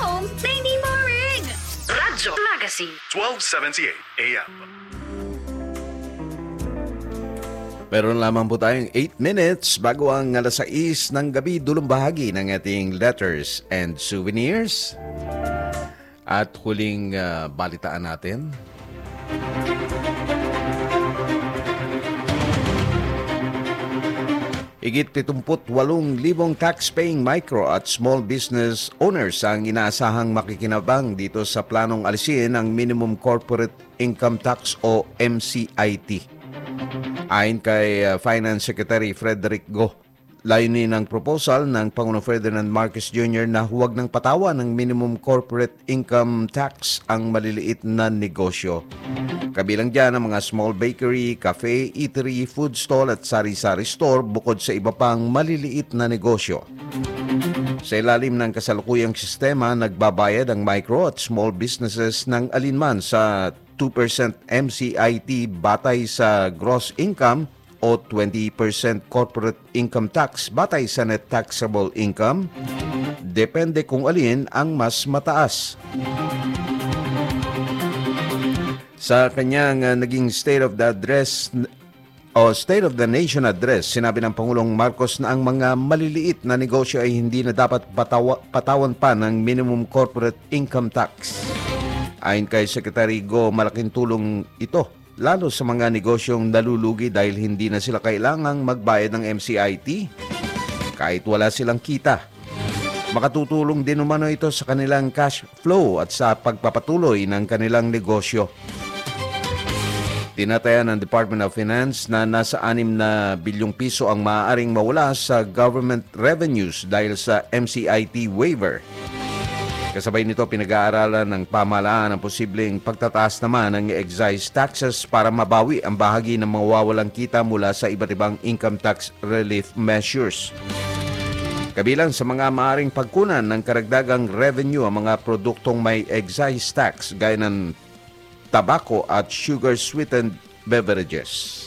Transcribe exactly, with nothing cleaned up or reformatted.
home na hindi boring. Radyo Magazine twelve seventy-eight A M. Meron lamang po tayong eight minutes bago ang alas sais ng gabi, dulong bahagi ng ating letters and souvenirs. At huling uh, balitaan natin. Higit pitungput walong libong tax-paying micro at small business owners ang inaasahang makikinabang dito sa planong alisin ang Minimum Corporate Income Tax o M C I T. Ayon kay uh, Finance Secretary Frederick Go, layunin ng proposal ng Pangulong Ferdinand Marcos Junior na huwag ng patawan ng minimum corporate income tax ang maliliit na negosyo. Kabilang dyan ang mga small bakery, cafe, eatery, food stall at sari-sari store bukod sa iba pang maliliit na negosyo. Sa ilalim ng kasalukuyang sistema, nagbabayad ang micro at small businesses ng alinman sa two percent M C I T batay sa gross income o twenty percent corporate income tax batay sa net taxable income, depende kung alin ang mas mataas. Sa kanyang uh, naging State of the Address o State of the Nation Address, sinabi ng Pangulong Marcos na ang mga maliliit na negosyo ay hindi na dapat patawa, patawan pa ng minimum corporate income tax. Ayon kay Secretary Go, malaking tulong ito lalo sa mga negosyong nalulugi dahil hindi na sila kailangang magbayad ng M C I T kahit wala silang kita. Makatutulong din umano ito sa kanilang cash flow at sa pagpapatuloy ng kanilang negosyo. Tinatayan ng Department of Finance na nasa anim na bilyong piso ang maaaring mawala sa government revenues dahil sa M C I T waiver. Kasabay nito, pinag-aaralan ng pamahalaan ang posibleng pagtataas naman ng excise taxes para mabawi ang bahagi ng mawawalang kita mula sa iba't ibang income tax relief measures. Kabilang sa mga maaaring pagkunan ng karagdagang revenue ang mga produktong may excise tax gaya ng tabako at sugar-sweetened beverages.